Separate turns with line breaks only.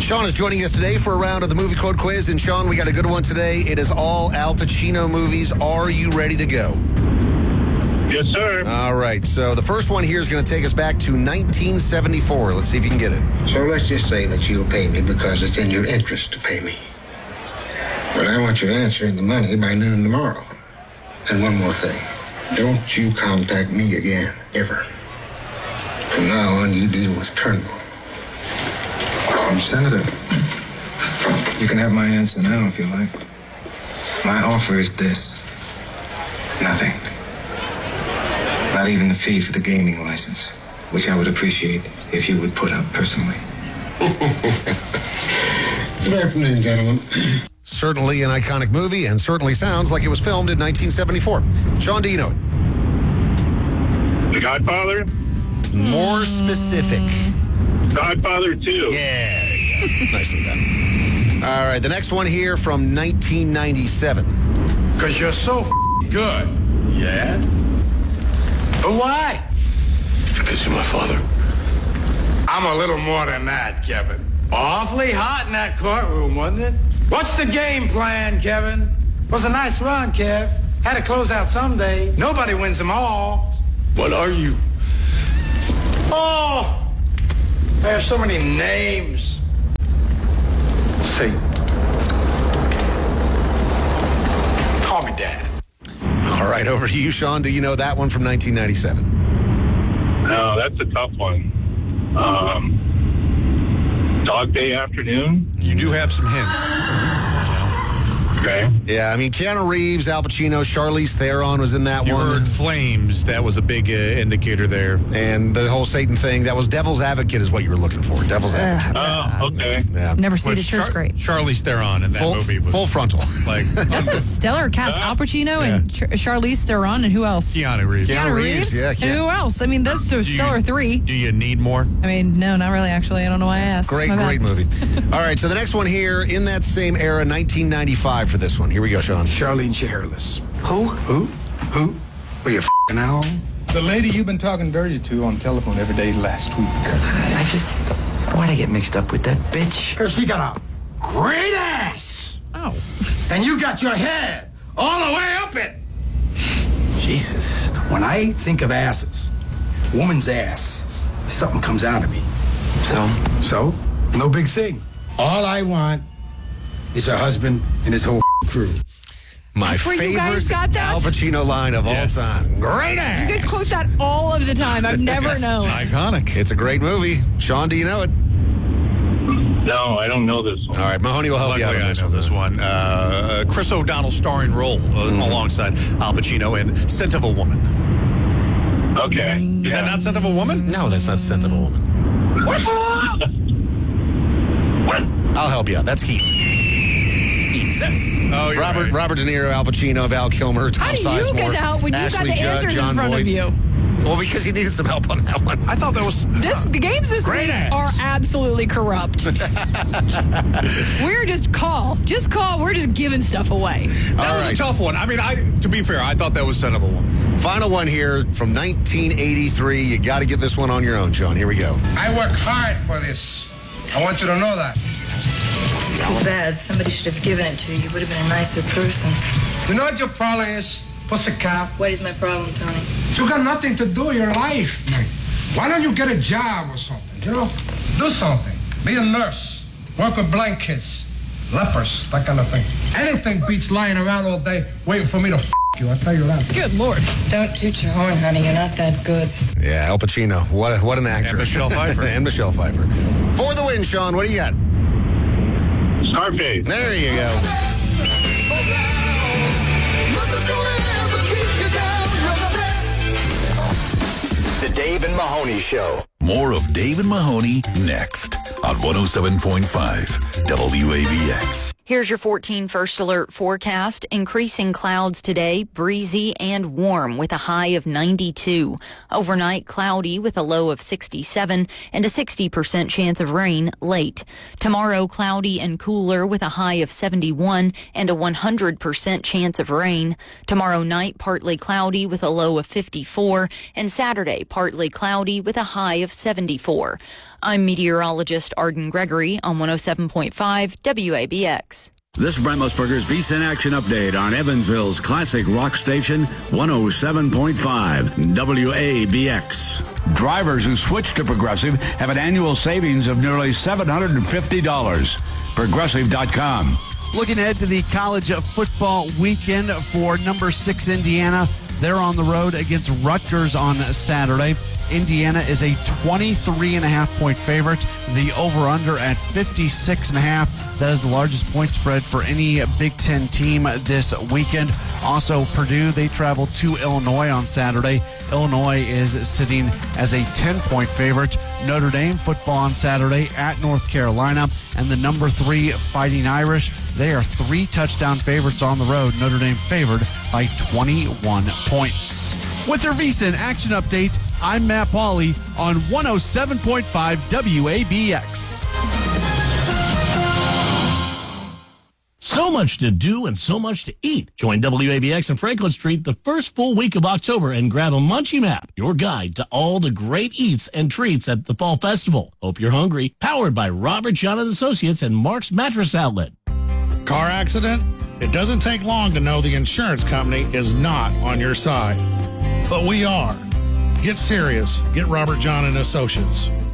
Sean is joining us today for a round of the movie quote quiz. And Sean, we got a good one today. It is all Al Pacino movies. Are you ready to go?
Yes, sir.
All right. So the first one here is going to take us back to 1974. Let's see if you can get it.
So let's just say that you'll pay me because it's in your interest to pay me. But I want you answering the money by noon tomorrow. And one more thing. Don't you contact me again, ever. From now on, you deal with Turnbull.
Senator, you can have my answer now if you like. My offer is this. Nothing. Not even the fee for the gaming license, which I would appreciate if you would put up personally.
Good afternoon, gentlemen.
Certainly an iconic movie and certainly sounds like it was filmed in 1974. Sean, do you know it?
The Godfather?
More specific.
Godfather 2.
Yeah. Nicely done. All right, the next one here from 1997.
Because you're so good. Yeah? But why?
Because you're my father.
I'm a little more than that, Kevin. Awfully hot in that courtroom, wasn't it? What's the game plan, Kevin? Was a nice run, Kev. Had to close out someday. Nobody wins them all.
What are you?
Oh! There are so many names. Say, call me Dad.
All right, over to you, Sean. Do you know that one from 1997?
No, that's a tough one. Dog Day Afternoon?
You do have some hints.
Okay.
Yeah, I mean, Keanu Reeves, Al Pacino, Charlize Theron was in that
You
one.
heard flames. That was a big indicator there.
And the whole Satan thing, that was Devil's Advocate is what you were looking for. Devil's Advocate.
Oh, okay.
Yeah.
Never seen
But
it. Sure, it's great.
Charlize Theron in that movie was
full frontal.
like
That's a stellar cast. Al Pacino and Charlize Theron, and who else?
Keanu Reeves.
Keanu Reeves, yeah,
And who else? I mean, that's a stellar three.
Do you need more?
I mean, no, not really, actually. I don't know why I asked.
Great
My bad.
movie. All right, so the next one here, in that same era, 1995 for this one. Here we go, Sean.
Charlene Shairless.
Who?
Who?
Were you f***ing owl?
The lady you've been talking dirty to on telephone every day last week.
Why'd I get mixed up with that bitch?
Because she got a great ass.
Oh.
And you got your head all the way up it.
Jesus. When I think of asses, woman's ass, something comes out of me.
So, no big thing. All I want is a husband and his whole crew.
My
Where you guys
favorite
got that?
Al Pacino line of
Yes.
all time. Great ass.
You guys quote that all of the time. I've never known.
Iconic.
It's a great movie. Sean, do you know it?
No, I don't know this one.
All right, Mahoney will help you out
Luckily,
on
I
this
know
one.
this one. Chris O'Donnell starring role alongside Al Pacino in Scent of a Woman.
Okay.
Is that not Scent of a Woman?
No, that's not Scent of a Woman.
What?
I'll help you out. That's Heat.
Oh, you're right.
Robert De Niro, Al Pacino, Val Kilmer, Tom
How do you
Sizemore,
get the help when you got
Ashley
the
Judd,
answers
John
in front
Voight.
of you?
Well, because he needed some help on that one.
I thought that was...
The games this
Great
week
ass.
are absolutely corrupt. We're just call. Just call. We're just giving stuff away.
That was a tough one. I mean, to be fair, I thought that was Scent of a Woman.
Final one here from 1983. You got to get this one on your own, Sean. Here we go.
I work hard for this. I want you to know that.
Too bad. Somebody should have given it to you. You would have been a nicer person.
You know what your problem is, pussycat?
What is my problem, Tony?
You got nothing to do in your life, man. Why don't you get a job or something, you know? Do something. Be a nurse. Work with blankets, lepers, that kind of thing. Anything beats lying around all day waiting for me to you, I'll tell you that.
Good Lord.
Don't toot your horn, honey. You're not that good.
Yeah, Al Pacino. What an actor.
And Michelle Pfeiffer.
And Michelle Pfeiffer. For the win, Sean, what do you got?
Scarface.
There you go.
The Dave and Mahoney Show.
More of Dave and Mahoney next on 107.5 WABX.
Here's your 14 First Alert forecast. Increasing clouds today, breezy and warm with a high of 92. Overnight, cloudy with a low of 67 and a 60% chance of rain late. Tomorrow, cloudy and cooler with a high of 71 and a 100% chance of rain. Tomorrow night, partly cloudy with a low of 54, and Saturday, partly cloudy with a high of 74. I'm meteorologist Arden Gregory on 107.5 WABX.
This is Brent Musburger's VSiN Action Update on Evansville's classic rock station, 107.5 WABX. Drivers who switch to Progressive have an annual savings of nearly $750. Progressive.com.
Looking ahead to the college football weekend for number 6 Indiana. They're on the road against Rutgers on Saturday. Indiana is a 23.5-point favorite. The over-under at 56.5. That is the largest point spread for any Big Ten team this weekend. Also, Purdue, they travel to Illinois on Saturday. Illinois is sitting as a 10-point favorite. Notre Dame football on Saturday at North Carolina. And the number 3 Fighting Irish, they are 3 touchdown favorites on the road. Notre Dame favored by 21 points. With your VSiN Action Update, I'm Matt Pauley on 107.5 WABX.
So much to do and so much to eat. Join WABX and Franklin Street the first full week of October and grab a Munchie Map, your guide to all the great eats and treats at the Fall Festival. Hope you're hungry. Powered by Robert John & Associates and Mark's Mattress Outlet.
Car accident? It doesn't take long to know the insurance company is not on your side. But we are. Get serious. Get Robert John & Associates.